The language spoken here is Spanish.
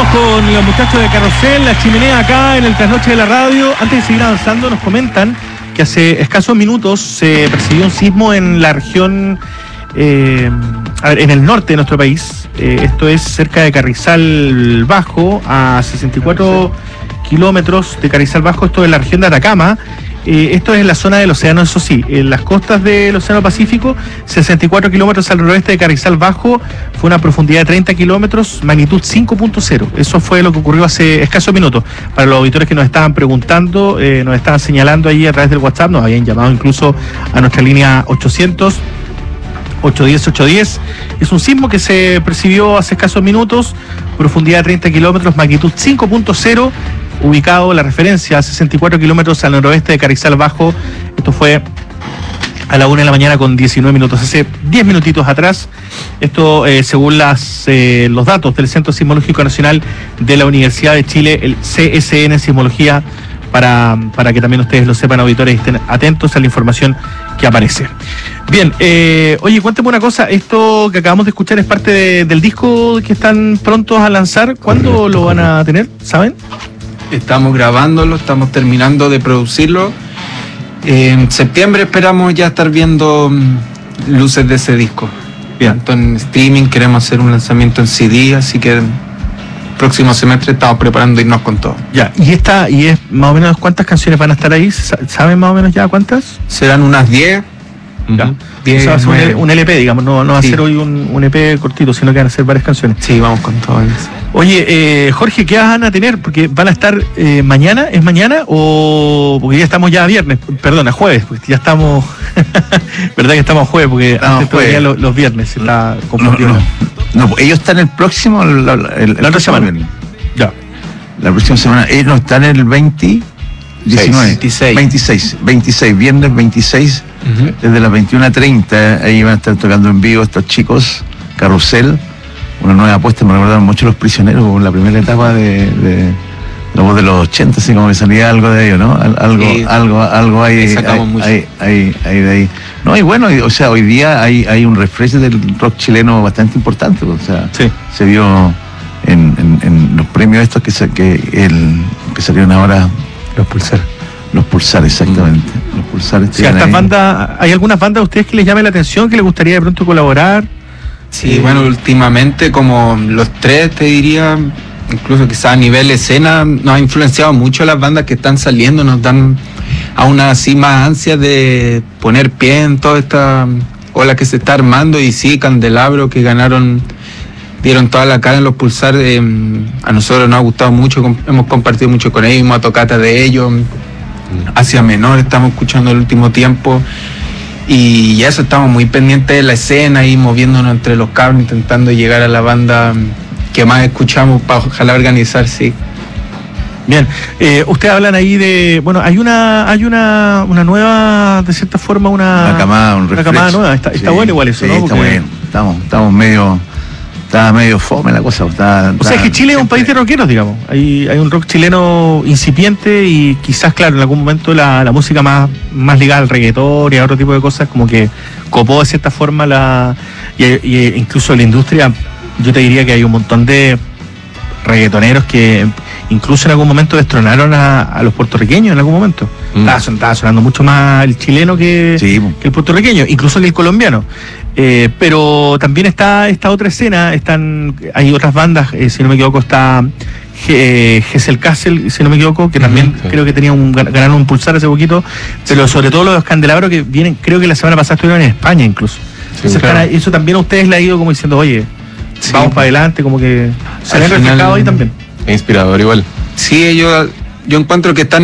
con los muchachos de Carrusel, La Chimenea acá en el Trasnoche de la Radio. Antes de seguir avanzando, nos comentan que hace escasos minutos se percibió un sismo en la región, en el norte de nuestro país. Esto es cerca de Carrizal Bajo, a 64 kilómetros de Carrizal Bajo, esto es la región de Atacama. Esto es en la zona del océano, eso sí, en las costas del océano Pacífico, 64 kilómetros al noroeste de Carrizal Bajo, fue una profundidad de 30 kilómetros, magnitud 5.0. Eso fue lo que ocurrió hace escasos minutos. Para los auditores que nos estaban preguntando, nos estaban señalando ahí a través del WhatsApp, nos habían llamado incluso a nuestra línea 800-810-810. Es un sismo que se percibió hace escasos minutos, profundidad de 30 kilómetros, magnitud 5.0. ubicado la referencia a 64 kilómetros al noroeste de Carrizal Bajo. Esto fue a la 1 de la mañana con 19 minutos, hace 10 minutitos atrás. Esto según los datos del Centro Sismológico Nacional de la Universidad de Chile, el CSN Sismología, para que también ustedes lo sepan, auditores, y estén atentos a la información que aparece. Bien, oye, cuéntame una cosa, esto que acabamos de escuchar es parte del disco que están prontos a lanzar. ¿Cuándo lo van a tener? ¿Saben? Estamos grabándolo, estamos terminando de producirlo. En septiembre esperamos ya estar viendo luces de ese disco. Bien. Tanto en streaming, queremos hacer un lanzamiento en CD, así que el próximo semestre estamos preparando irnos con todo. Ya, y es más o menos cuántas canciones van a estar ahí, ¿saben más o menos ya cuántas? Serán unas 10. Ya. 10, o sea, va a ser 9. un LP, digamos, no va a Sí. ser hoy un EP cortito, sino que van a ser varias canciones. Sí, vamos con todo eso. Oye, Jorge, ¿qué van a tener? Porque van a estar mañana, ¿es mañana? O porque ya estamos ya viernes, perdona, jueves, porque ya estamos, ¿verdad que estamos jueves? Porque Estamos antes todavía jueves. los viernes, se está confundido. No, ellos están el próximo, la otra semana. Ya. La próxima semana, ellos están el 26, viernes 26, desde las 21:30, ahí van a estar tocando en vivo estos chicos, Carrusel, una nueva apuesta, me recordaron mucho Los Prisioneros, como la primera etapa de la voz de los 80, así como que salía algo de ellos, ¿no? Algo hay, sacamos mucho. hay de ahí. No, y bueno, o sea, hoy día hay un refresh del rock chileno bastante importante, o sea, Sí. se vio en los premios estos que salieron ahora. Los Pulsar, exactamente. Los Pulsar. Sí, a estas bandas, ¿hay algunas bandas a ustedes que les llame la atención, que les gustaría de pronto colaborar? Sí, bueno, últimamente como los tres, te diría, incluso quizás a nivel escena, nos ha influenciado mucho las bandas que están saliendo, nos dan aún así más ansias de poner pie en toda esta ola que se está armando. Y sí, Candelabro, que dieron toda la cara en los Pulsar, a nosotros nos ha gustado mucho, hemos compartido mucho con ellos, hemos tocata de ellos, Hacia Menor estamos escuchando el último tiempo. Y eso, estamos muy pendientes de la escena y moviéndonos entre los cables, intentando llegar a la banda que más escuchamos para ojalá organizar, sí. Bien, ustedes hablan ahí de, bueno, hay una nueva, de cierta forma, una camada, un una refresh. camada nueva, está Sí, bueno igual eso, sí, ¿no? está Porque, bueno, estaba medio fome la cosa. o sea, es que Chile es un país de rockeros, digamos. Hay un rock chileno incipiente y quizás, claro, en algún momento la música más ligada al reggaetón y a otro tipo de cosas, como que copó de cierta forma y incluso la industria. Yo te diría que hay un montón de reggaetoneros que incluso en algún momento destronaron a los puertorriqueños en algún momento. Estaba sonando mucho más el chileno que el puertorriqueño, incluso que el colombiano. Pero también está esta otra escena, hay otras bandas, si no me equivoco está Gesell Castle, si no me equivoco, que también creo que ganaron un Pulsar hace poquito, pero sobre todo los Candelabros que vienen, creo que la semana pasada estuvieron en España incluso. Entonces, claro, eso también a ustedes le ha ido como diciendo, oye, vamos para adelante, como que se ven reflejados ahí también. Es inspirador igual. Sí, yo encuentro que están